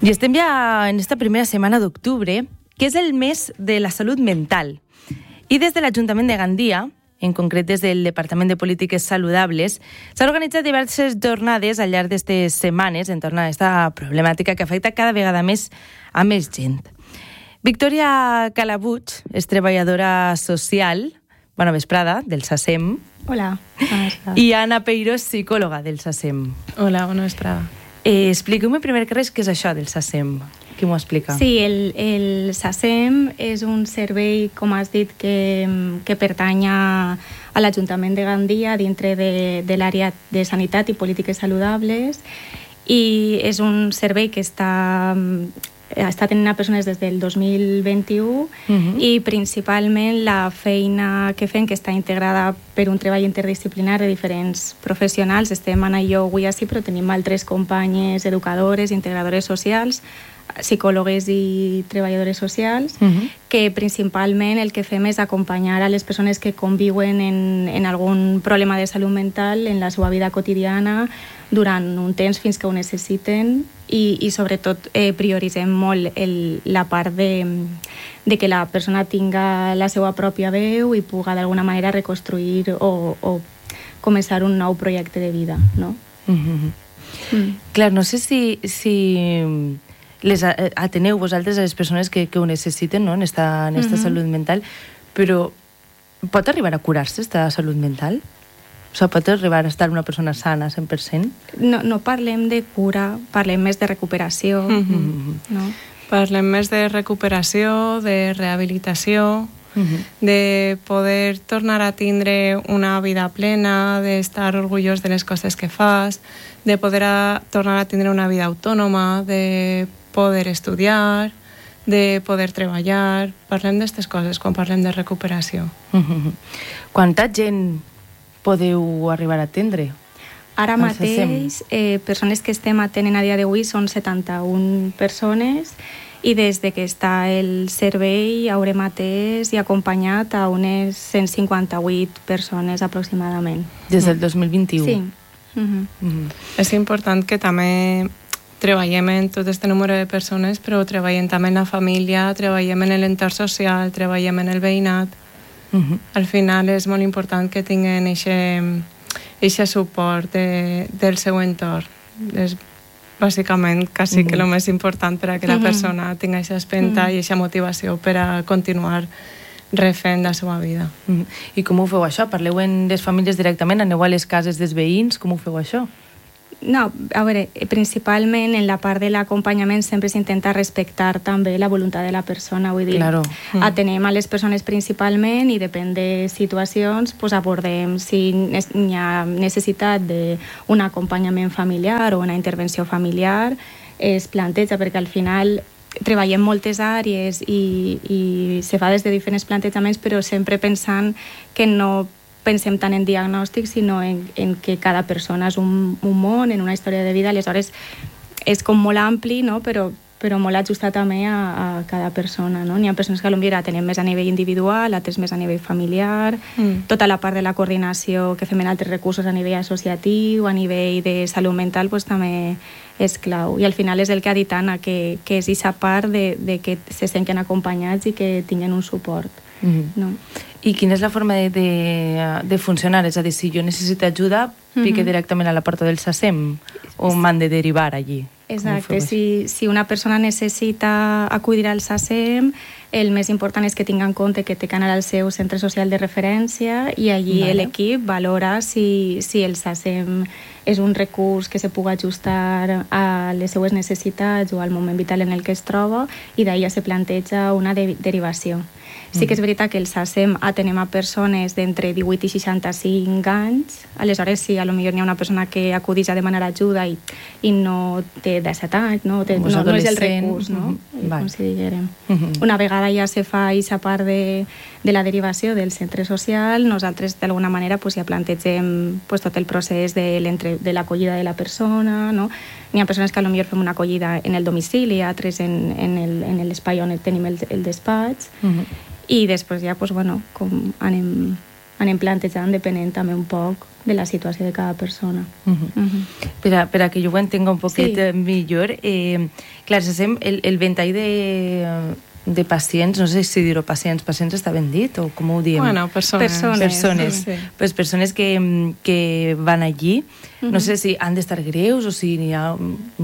I estem ja en esta primera setmana d'octubre, que és el mes de la salut mental. I des de l'Ajuntament de Gandia, en concret des del Departament de Polítiques Saludables, s'han organitzat diverses jornades al llarg d'aquestes setmanes entorn a aquesta problemàtica que afecta cada vegada més a més gent. Victòria Calabuig és treballadora social, bona vesprada, del SACEM. Hola. I Anna Peirós, psicòloga del SACEM. Hola, bona vesprada. Expliqueu-me primer que res què és això del SACEM. Qui m'ho explica? Sí, el SACEM és un servei, com has dit, que pertany a l'Ajuntament de Gandia dintre de l'àrea de sanitat i polítiques saludables, i és un servei que està tenint a persones des del 2021 i principalment la feina que fem, que està integrada per un treball interdisciplinar de diferents professionals. Estem Anna i jo avui així, però tenim altres companyes educadores, integradores socials, psicòlogues i treballadores socials, que principalment el que fem és acompanyar a les persones que conviuen en algun problema de salut mental en la seva vida quotidiana durant un temps fins que ho necessiten, i sobretot prioritzem molt la part de que la persona tinga la seva pròpia veu i puga d'alguna manera reconstruir o començar un nou projecte de vida, no? Clar, no sé si les ateneu vosaltres a les persones que ho necessiten, no?, en esta salut mental, però pot arribar a curar-se esta salut mental? O sigui, pot arribar a estar una persona sana 100%? No parlem de cura, parlem més de recuperació. No? Parlem més de recuperació, de rehabilitació, de poder tornar a tindre una vida plena, d'estar orgullós de les coses que fas, de poder tornar a tindre una vida autònoma, de poder estudiar, de poder treballar. Parlem d'aquestes coses quan parlem de recuperació. Quanta gent podeu arribar a atendre? Ara mateix, persones que estem atenent a dia d'avui són 71 persones, i des de que està el servei haurem atès i acompanyat a unes 158 persones aproximadament. Des del 2021? Sí. És important que també treballem en tot aquest número de persones, però treballem també en la família, treballem en l'entorn social, treballem en el veïnat. Al final és molt important que tinguin aquest suport del seu entorn. És bàsicament quasi que el més important per a que la persona tingui aquesta espenta i aquesta motivació per a continuar refent la seva vida. I com ho feu això? Parleu en les famílies directament? Aneu a les cases dels veïns? Com ho feu això? No, a veure, principalment en la part de l'acompanyament sempre s'intenta respectar també la voluntat de la persona, vull dir, atenem a les persones principalment i depèn de situacions, pues abordem si hi ha necessitat d'un acompanyament familiar o una intervenció familiar, es planteja, perquè al final treballem moltes àrees i se fa des de diferents plantejaments, però sempre pensant que no pensem tant en diagnòstic, sinó en que cada persona és un món, en una història de vida. Aleshores, és com molt ampli, no?, però molt ajustat també a cada persona, no? N'hi ha persones que potser tenen més a nivell individual, altres més a nivell familiar, tota la part de la coordinació que fem en altres recursos a nivell associatiu, a nivell de salut mental, pues, també és clau. I al final és el que ha dit Anna, que és aquesta part de que se senten acompanyats i que tinguen un suport. No? I quina és la forma de funcionar? És a dir, si jo necessito ajuda, pique directament a la porta del SACEM o m'han de derivar allí? Exacte, si una persona necessita acudir al SACEM, el més important és que tingui en compte que té que anar al seu centre social de referència i allí l'equip valora si el SACEM és un recurs que se pugui ajustar a les seues necessitats o al moment vital en el que es troba, i d'ahir se planteja una derivació. Sí que és veritat que el SACEM atenem a persones d'entre 18 i 65 anys, aleshores si potser hi ha una persona que acudeix a demanar ajuda i no té 17 anys, no és el recurs, no? Com si diguérem. Una vegada ja se fa aquesta part de la derivació del centre social, nosaltres d'alguna manera ja plantegem tot el procés de l'acollida de la persona, no? N'hi ha persones que potser fem una acollida en el domicili, altres en l'espai on tenim el despatx, i després ja, com anem anem plantejant depenent també un poc de la situació de cada persona. Per a que jo ho entenga un poquet millor, clar, el ventall de pacients, no sé si dir-ho pacients està ben dit o com ho diem? Bueno, persones. Sí. Pues persones que van allí, no sé si han d'estar greus o si hi ha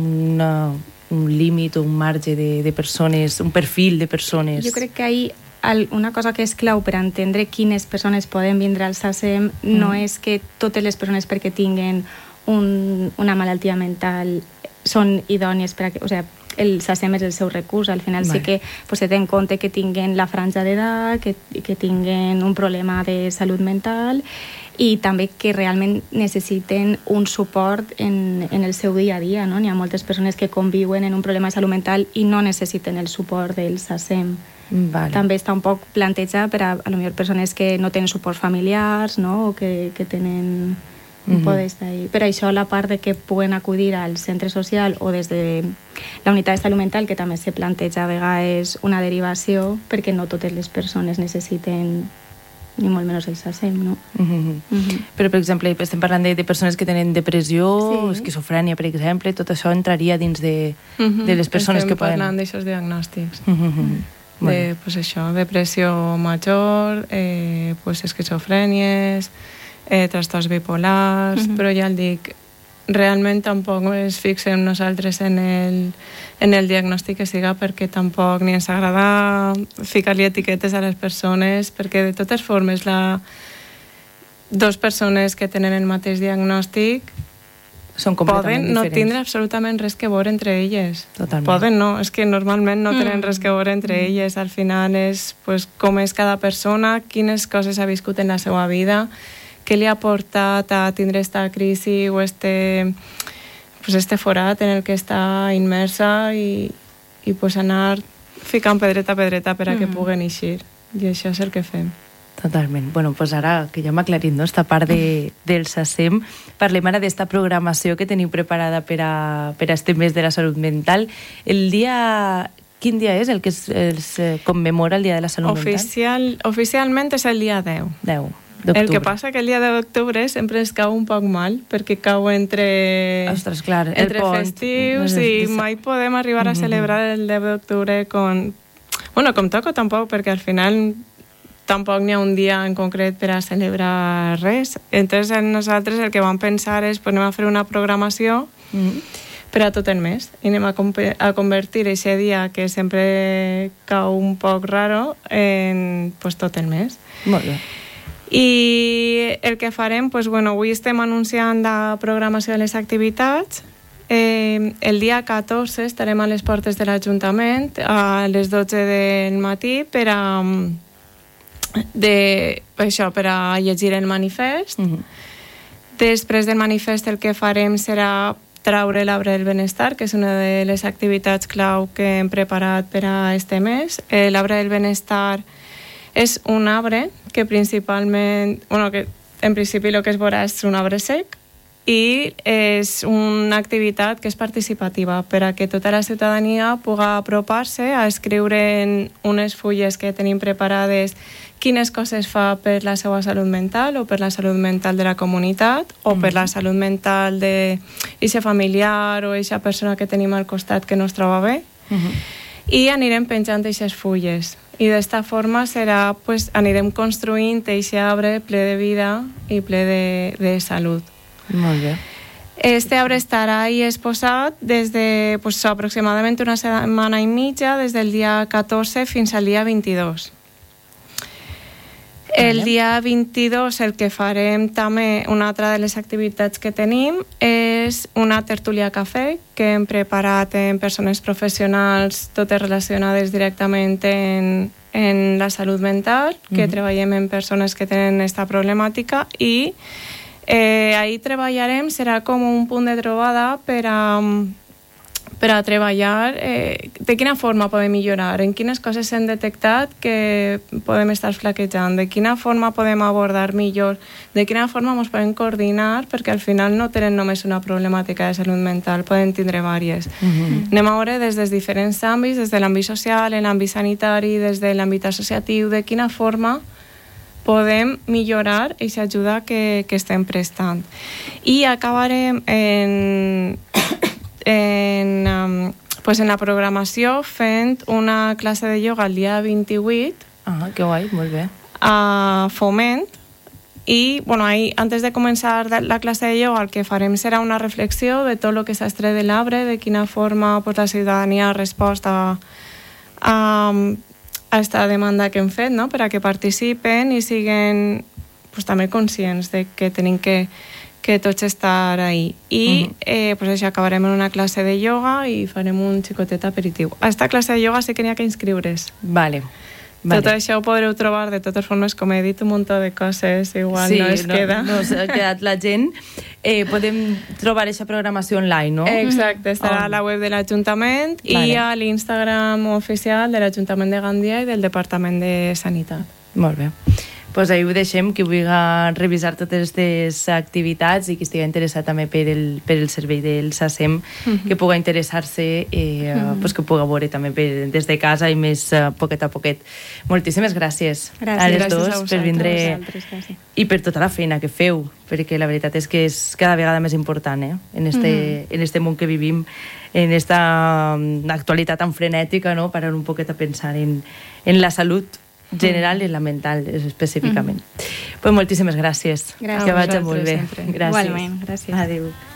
un límit o un marge de persones, un perfil de persones. Jo crec que una cosa que és clau per entendre quines persones poden vindre al SACEM no és que totes les persones perquè tinguen una malaltia mental són idònies per a que... O sigui, el SACEM és el seu recurs, al final sí que se té en compte que tinguen la franja d'edat, que tinguen un problema de salut mental i també que realment necessiten un suport en el seu dia a dia, no? N'hi ha moltes persones que conviuen en un problema de salut mental i no necessiten el suport del SACEM. Vale. També està un poc plantejat per a millor persones que no tenen suports familiars, no? O que tenen... Per això la part de que puguen acudir al centre social o des de la unitat de salut mental, que també se planteja a vegades una derivació, perquè no totes les persones necessiten ni molt menys el SACEM, no? Però, per exemple, estem parlant de persones que tenen depressió, esquizofrènia, per exemple, tot això entraria dins de les persones que poden... Estem parlant d'aixòs diagnòstics. Pues això, depressió major, pues esquizofrènies, trastorns bipolars, però ja el dic, realment tampoc es fixem nosaltres en el diagnòstic que siga perquè tampoc ni ens agrada ficar-li etiquetes a les persones, perquè de totes formes dos persones que tenen el mateix diagnòstic poden no tindre absolutament res que veure entre elles. Totalment. Poden no, és que normalment no tenen res que veure entre elles. Al final és pues, com és cada persona, quines coses ha viscut en la seva vida, què li ha portat a tindre esta crisi o este forat en el que està immersa i pues anar ficant pedreta a pedreta per a que puguen eixir. I això és el que fem. Totalment. Bueno, pues ara que ja hem aclarit, no?, esta part del SACEM, parlem ara d'esta programació que teniu preparada per a este mes de la salut mental. El dia... Quin dia és el que es commemora el Dia de la Salut Mental? Oficialment és el dia 10. 10 d'octubre. El que passa que el dia 10 d'octubre sempre es cau un poc mal, perquè cau entre festius i mai podem arribar a celebrar el 10 d'octubre com toca tampoc, perquè al final tampoc n'hi ha un dia en concret per a celebrar res. Entonces nosaltres el que vam pensar és anem a fer una programació per a tot el mes i anem a convertir aquest dia que sempre cau un poc raro en tot el mes. Molt bé. I el que farem, avui estem anunciant la programació de les activitats. El dia 14 estarem a les portes de l'Ajuntament a les 12 del matí per a llegir el manifest. Després del manifest el que farem serà traure l'arbre del benestar, que és una de les activitats clau que hem preparat per a este mes. L'arbre del benestar és un arbre que principalment, que en principi el que es veurà és un arbre sec i és una activitat que és participativa per a que tota la ciutadania pugui apropar-se a escriure en unes fulles que tenim preparades quines coses fa per la seva salut mental o per la salut mental de la comunitat o per la salut mental d'eixa familiar o eixa persona que tenim al costat que no es troba bé. I anirem penjant aquestes fulles. I d'esta forma serà, anirem construint aquest arbre ple de vida i ple de salut. Molt bé. Este arbre estarà ahí exposat des de aproximadament una setmana i mitja, des del dia 14 fins al dia 22. El dia 22 el que farem també, una altra de les activitats que tenim, és una tertúlia cafè que hem preparat en persones professionals, totes relacionades directament en la salut mental, que treballem en persones que tenen aquesta problemàtica i ahí treballarem, serà com un punt de trobada per a treballar de quina forma podem millorar, en quines coses hem detectat que podem estar flaquejant, de quina forma podem abordar millor, de quina forma ens podem coordinar, perquè al final no tenen només una problemàtica de salut mental, poden tindre diverses. Anem a veure des dels diferents àmbits, des de l'àmbit social, en l'àmbit sanitari, des de l'àmbit associatiu, de quina forma podem millorar aquesta ajuda que estem prestant. I acabarem pues en la programació fent una classe de ioga el dia 28 que guai, molt bé. a Foment. I, bueno, ahí, antes de començar la classe de ioga, el que farem serà una reflexió de tot el que s'ha extret de l'arbre, de quina forma pues, la ciutadania ha respost a esta demanda que hem fet, no? Per a que participen i siguen pues, també conscients de que tenim que tots estar ahí. I pues això, acabarem en una classe de ioga i farem un xicotet aperitiu. A esta classe de ioga sí que n'hi ha que inscriure's. Vale. Tot això ho podreu trobar de totes formes, com he dit, un munt de coses, igual no es queda. No s'ha quedat la gent. Podem trobar aquesta programació online, no? Exacte, estarà a la web de l'Ajuntament i a l'Instagram oficial de l'Ajuntament de Gandia i del Departament de Sanitat. Molt bé. Pues ahí ho deixem, qui vulgui revisar totes aquestes activitats i qui estigui interessat també per el servei del SACEM, que pugui interessar-se, pues que pugui veure també des de casa i més poquet a poquet. Moltíssimes gràcies a les dos per vindre i per tota la feina que feu, perquè la veritat és que és cada vegada més important en este món que vivim, en esta actualitat tan frenètica, no? Parar un poquet a pensar en la salut general i la mental, específicament. Pues moltíssimes gràcies. Gràcies. Que vagi molt bé. Gràcies. Igualment, gràcies. Adéu.